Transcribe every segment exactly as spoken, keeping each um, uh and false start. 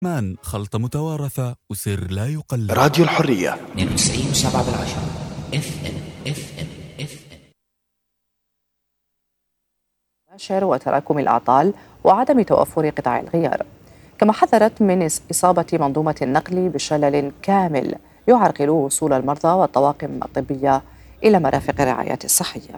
مان خلطة متوارثة وسر لا يقلد. راديو الحرية اثنين وتسعين وسبعة بالعشرة اف ام اف ام اف ام وتراكم الأعطال وعدم توفر قطع الغيار، كما حذرت من إصابة منظومة النقل بشلل كامل يعرقل وصول المرضى والطواقم الطبية إلى مرافق الرعاية الصحية.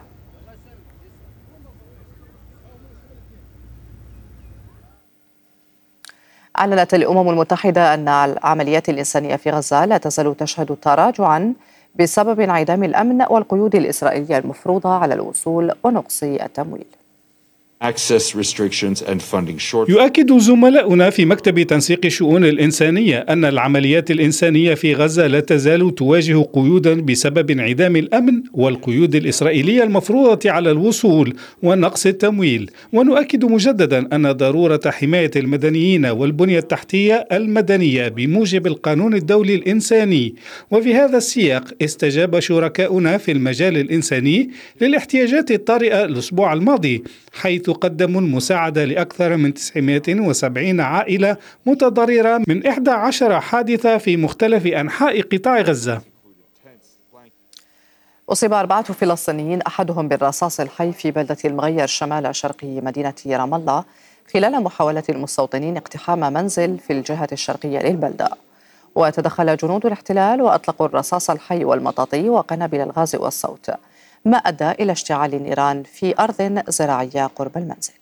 أعلنت الأمم المتحدة أن العمليات الإنسانية في غزة لا تزال تشهد تراجعاً بسبب انعدام الأمن والقيود الإسرائيلية المفروضة على الوصول ونقص التمويل. يؤكد زملاؤنا في مكتب تنسيق الشؤون الإنسانية أن العمليات الإنسانية في غزة لا تزال تواجه قيودا بسبب انعدام الأمن والقيود الإسرائيلية المفروضة على الوصول ونقص التمويل، ونؤكد مجددا أن ضرورة حماية المدنيين والبنية التحتية المدنية بموجب القانون الدولي الإنساني. وفي هذا السياق استجاب شركاؤنا في المجال الإنساني للاحتياجات الطارئة الأسبوع الماضي، حيث قدموا المساعدة لأكثر من تسعمائة وسبعين عائلة متضررة من إحدى عشرة حادثة في مختلف أنحاء قطاع غزة. أصيب أربعة فلسطينيين أحدهم بالرصاص الحي في بلدة المغير شمال شرقي مدينة رام الله خلال محاولة المستوطنين اقتحام منزل في الجهة الشرقية للبلدة. وتدخل جنود الاحتلال وأطلقوا الرصاص الحي والمطاطي وقنابل الغاز والصوت، ما أدى إلى اشتعال النيران في أرض زراعية قرب المنزل.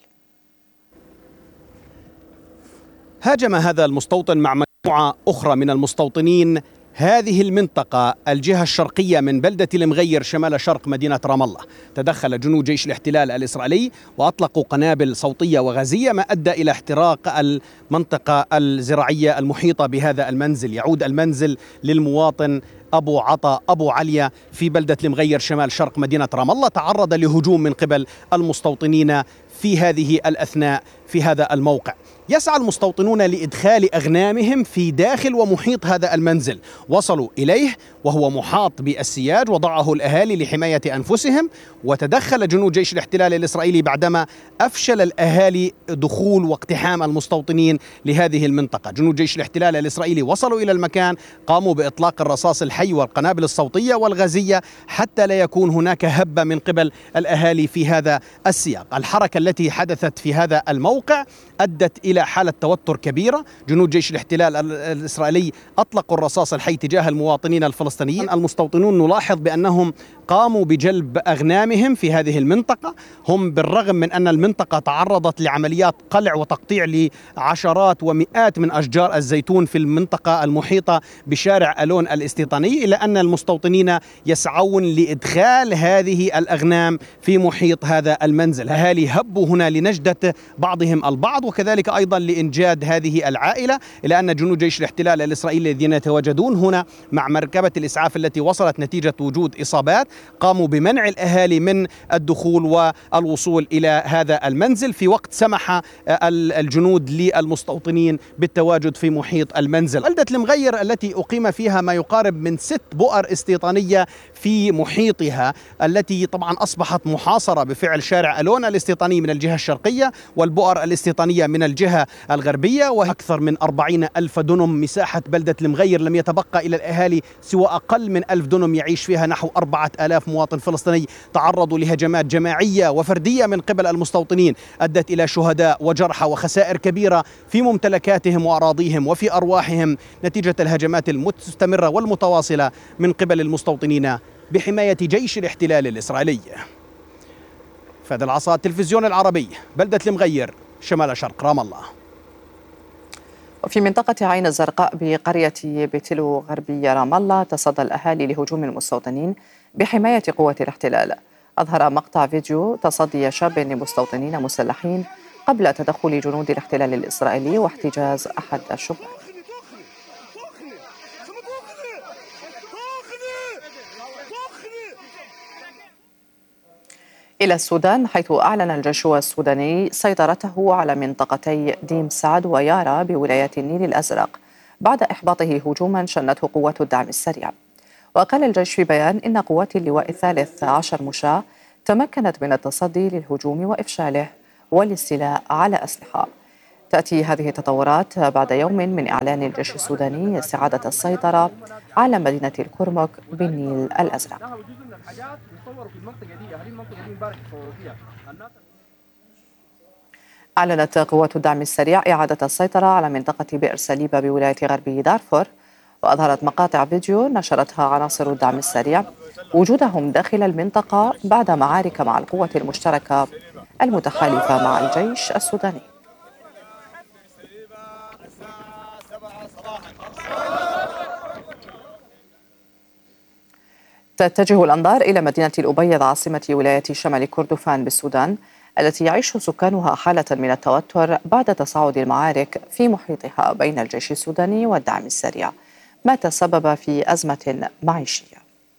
هاجم هذا المستوطن مع مجموعة أخرى من المستوطنين هذه المنطقة الجهة الشرقية من بلدة المغير شمال شرق مدينة رام الله. تدخل جنود جيش الاحتلال الإسرائيلي وأطلقوا قنابل صوتية وغازية، ما أدى إلى احتراق المنطقة الزراعية المحيطة بهذا المنزل. يعود المنزل للمواطن أبو عطا أبو عليا في بلدة المغير شمال شرق مدينة رام الله، تعرض لهجوم من قبل المستوطنين في هذه الأثناء في هذا الموقع. يسعى المستوطنون لإدخال أغنامهم في داخل ومحيط هذا المنزل، وصلوا إليه وهو محاط بالسياج وضعه الأهالي لحماية أنفسهم، وتدخل جنود جيش الاحتلال الإسرائيلي بعدما أفشل الأهالي دخول واقتحام المستوطنين لهذه المنطقة. جنود جيش الاحتلال الإسرائيلي وصلوا إلى المكان، قاموا بإطلاق الرصاص الحي والقنابل الصوتية والغازية حتى لا يكون هناك هبة من قبل الأهالي في هذا السياق. الحركة التي حدثت في هذا الموقع أدت إلى حالة توتر كبيرة. جنود جيش الاحتلال الإسرائيلي أطلقوا الرصاص الحي تجاه المواطنين الفلسطينيين. المستوطنون نلاحظ بأنهم قاموا بجلب أغنامهم في هذه المنطقة. هم بالرغم من أن المنطقة تعرضت لعمليات قلع وتقطيع لعشرات ومئات من أشجار الزيتون في المنطقة المحيطة بشارع ألون الاستيطاني، إلا أن المستوطنين يسعون لإدخال هذه الأغنام في محيط هذا المنزل. أهالي هبوا هنا لنجدة بعضهم البعض، وكذلك أيضا لإنجاد هذه العائلة، إلى أن جنود جيش الاحتلال الإسرائيلي الذين يتواجدون هنا مع مركبة الإسعاف التي وصلت نتيجة وجود إصابات قاموا بمنع الأهالي من الدخول والوصول إلى هذا المنزل، في وقت سمح الجنود للمستوطنين بالتواجد في محيط المنزل. بلدة المغير التي أقيم فيها ما يقارب من ست بؤر استيطانية في محيطها، التي طبعا أصبحت محاصرة بفعل شارع ألون الاستيطاني من الجهة الشرقية والبؤر الاستيطانية من الجهة الغربية، وأكثر من أربعين ألف دنم مساحة بلدة المغير لم يتبقى إلى الأهالي سوى أقل من ألف دنم يعيش فيها نحو أربعة آلاف مواطن فلسطيني تعرضوا لهجمات جماعية وفردية من قبل المستوطنين أدت إلى شهداء وجرحى وخسائر كبيرة في ممتلكاتهم وأراضيهم وفي أرواحهم نتيجة الهجمات المستمرة والمتواصلة من قبل المستوطنين بحماية جيش الاحتلال الإسرائيلي. فهد العصا، التلفزيون العربي، بلدة المغير شمال شرق رام الله. وفي منطقة عين الزرقاء بقرية بتلو غربي رام الله تصدى الأهالي لهجوم المستوطنين بحماية قوة الاحتلال. أظهر مقطع فيديو تصدي شاب لمستوطنين مسلحين قبل تدخل جنود الاحتلال الإسرائيلي واحتجاز أحد الشبان. إلى السودان، حيث أعلن الجيش السوداني سيطرته على منطقتي ديم سعد ويارا بولاية النيل الأزرق بعد إحباطه هجوما شنته قوات الدعم السريع. وقال الجيش في بيان إن قوات اللواء الثالث عشر مشاة تمكنت من التصدي للهجوم وإفشاله والاستيلاء على أسلحة. تأتي هذه التطورات بعد يوم من إعلان الجيش السوداني استعادة السيطرة على مدينة الكرمك بالنيل الأزرق. أعلنت قوات الدعم السريع إعادة السيطرة على منطقة بئر سليبة بولاية غربي دارفور، وأظهرت مقاطع فيديو نشرتها عناصر الدعم السريع وجودهم داخل المنطقة بعد معارك مع القوة المشتركة المتحالفة مع الجيش السوداني. تتجه الأنظار إلى مدينة الأبيض عاصمة ولاية شمال كردفان بالسودان، التي يعيش سكانها حالة من التوتر بعد تصاعد المعارك في محيطها بين الجيش السوداني والدعم السريع، ما تسبب في أزمة معيشية.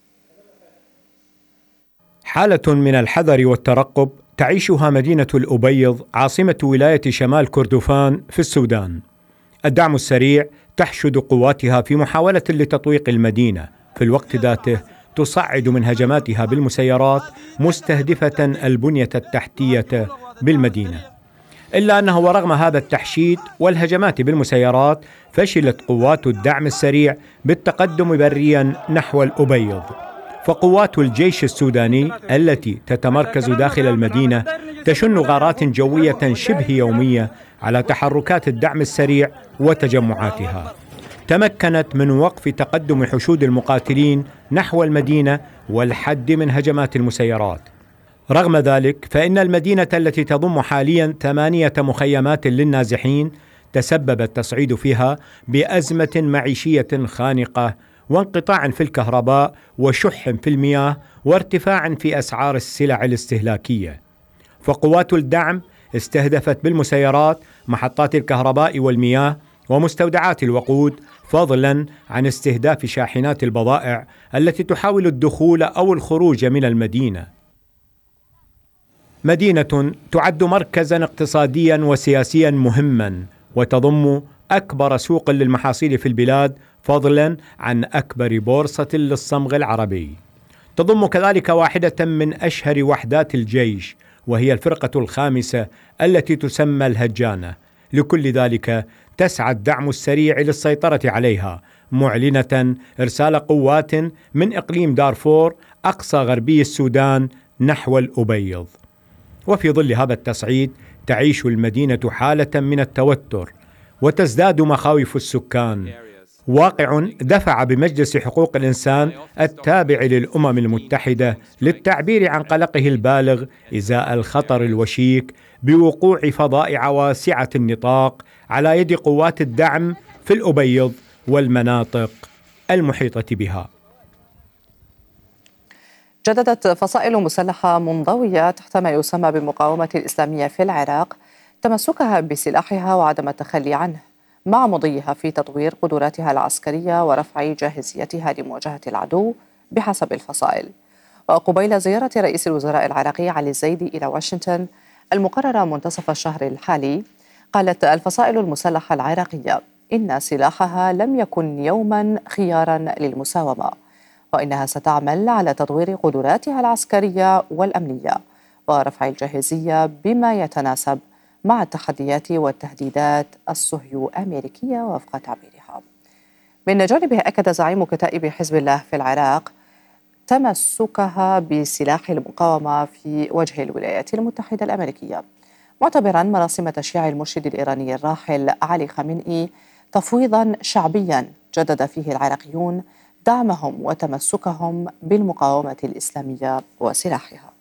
حالة من الحذر والترقب تعيشها مدينة الأبيض عاصمة ولاية شمال كردفان في السودان. الدعم السريع تحشد قواتها في محاولة لتطويق المدينة، في الوقت ذاته تصعد من هجماتها بالمسيرات مستهدفة البنية التحتية بالمدينة. إلا أنه ورغم هذا التحشيد والهجمات بالمسيرات فشلت قوات الدعم السريع بالتقدم بريا نحو الأبيض، فقوات الجيش السوداني التي تتمركز داخل المدينة تشن غارات جوية شبه يومية على تحركات الدعم السريع وتجمعاتها، تمكنت من وقف تقدم حشود المقاتلين نحو المدينة والحد من هجمات المسيرات. رغم ذلك فإن المدينة التي تضم حاليا ثمانية مخيمات للنازحين تسبب التصعيد فيها بأزمة معيشية خانقة وانقطاع في الكهرباء وشح في المياه وارتفاع في أسعار السلع الاستهلاكية. فقوات الدعم استهدفت بالمسيرات محطات الكهرباء والمياه ومستودعات الوقود، فضلا عن استهداف شاحنات البضائع التي تحاول الدخول أو الخروج من المدينة. مدينة تعد مركزا اقتصاديا وسياسيا مهما، وتضم أكبر سوق للمحاصيل في البلاد، فضلا عن أكبر بورصة للصمغ العربي. تضم كذلك واحدة من أشهر وحدات الجيش، وهي الفرقة الخامسة التي تسمى الهجانة. لكل ذلك تسعى الدعم السريع للسيطرة عليها، معلنة إرسال قوات من إقليم دارفور أقصى غربي السودان نحو الأبيض. وفي ظل هذا التصعيد تعيش المدينة حالة من التوتر وتزداد مخاوف السكان، واقع دفع بمجلس حقوق الإنسان التابع للأمم المتحدة للتعبير عن قلقه البالغ إزاء الخطر الوشيك بوقوع فظائع واسعة النطاق على يد قوات الدعم في الأبيض والمناطق المحيطة بها. جددت فصائل مسلحة منضوية تحت ما يسمى بالمقاومة الإسلامية في العراق تمسكها بسلاحها وعدم التخلي عنه، مع مضيها في تطوير قدراتها العسكرية ورفع جاهزيتها لمواجهة العدو بحسب الفصائل. وقبيل زيارة رئيس الوزراء العراقي علي الزيدي إلى واشنطن المقررة منتصف الشهر الحالي، قالت الفصائل المسلحة العراقية إن سلاحها لم يكن يوما خيارا للمساومة، وإنها ستعمل على تطوير قدراتها العسكرية والأمنية ورفع الجاهزية بما يتناسب مع التحديات والتهديدات الصهيو أمريكية وفق تعبيرها. من جانبه أكد زعيم كتائب حزب الله في العراق تمسكها بسلاح المقاومة في وجه الولايات المتحدة الأمريكية، معتبرا مراسم تشييع المرشد الإيراني الراحل علي خامنئي تفويضا شعبيا جدد فيه العراقيون دعمهم وتمسكهم بالمقاومة الإسلامية وسلاحها.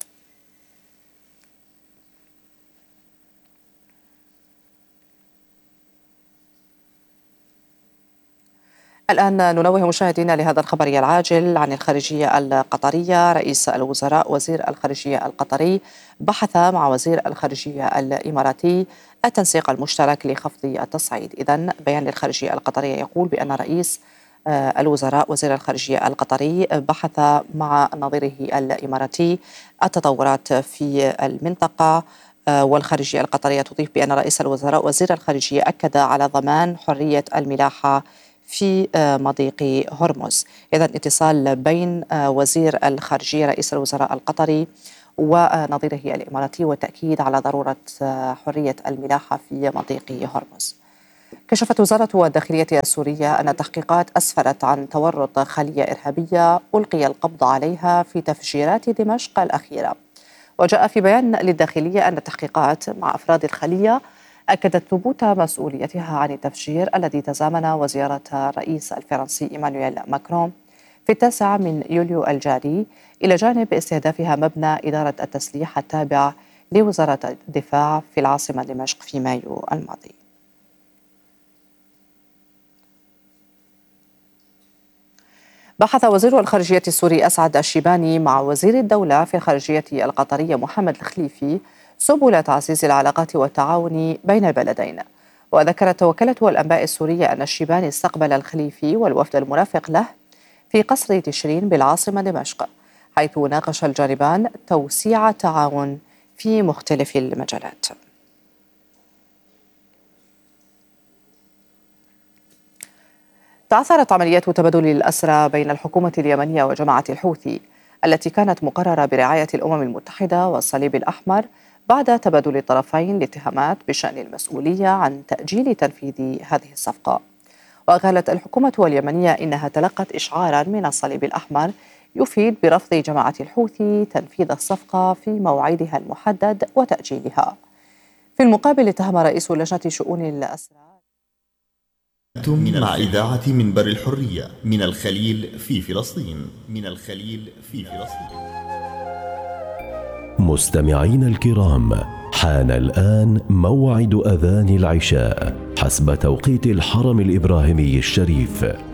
الآن ننوه مشاهدينا لهذا الخبر العاجل عن الخارجية القطرية. رئيس الوزراء وزير الخارجية القطري بحث مع وزير الخارجية الإماراتي التنسيق المشترك لخفض التصعيد. إذن بيان للخارجية القطرية يقول بأن رئيس الوزراء وزير الخارجية القطري بحث مع نظيره الإماراتي التطورات في المنطقة. والخارجية القطرية تضيف بأن رئيس الوزراء وزير الخارجية أكد على ضمان حرية الملاحة في مضيق هرمز. إذن اتصال بين وزير الخارجية رئيس الوزراء القطري ونظيره الإماراتي، والتأكيد على ضرورة حرية الملاحة في مضيق هرمز. كشفت وزارة الداخلية السورية أن التحقيقات أسفرت عن تورط خلية إرهابية ألقي القبض عليها في تفجيرات دمشق الأخيرة. وجاء في بيان للداخلية أن التحقيقات مع أفراد الخلية أكدت ثبوت مسؤوليتها عن التفجير الذي تزامن وزيارة الرئيس الفرنسي إيمانويل ماكرون في التاسع من يوليو الجاري، إلى جانب استهدافها مبنى إدارة التسليح التابع لوزارة الدفاع في العاصمة دمشق في مايو الماضي. بحث وزير الخارجية السوري أسعد الشيباني مع وزير الدولة في الخارجية القطرية محمد الخليفي سبل تعزيز العلاقات والتعاون بين البلدين. وذكرت وكالة الأنباء السورية أن الشيباني استقبل الخليفي والوفد المرافق له في قصر تشرين بالعاصمة دمشق، حيث ناقش الجانبان توسيع التعاون في مختلف المجالات. تعثرت عمليات تبادل الأسرى بين الحكومة اليمنية وجماعة الحوثي التي كانت مقررة برعاية الأمم المتحدة والصليب الأحمر بعد تبادل الطرفين الاتهامات بشأن المسؤولية عن تأجيل تنفيذ هذه الصفقة. وقالت الحكومة اليمنية إنها تلقت إشعاراً من الصليب الأحمر يفيد برفض جماعة الحوثي تنفيذ الصفقة في موعدها المحدد وتأجيلها. في المقابل اتهم رئيس لجنة شؤون الأسرى مع إذاعة منبر الحرية من الخليل في فلسطين من الخليل في فلسطين. مستمعين الكرام، حان الآن موعد أذان العشاء حسب توقيت الحرم الإبراهيمي الشريف.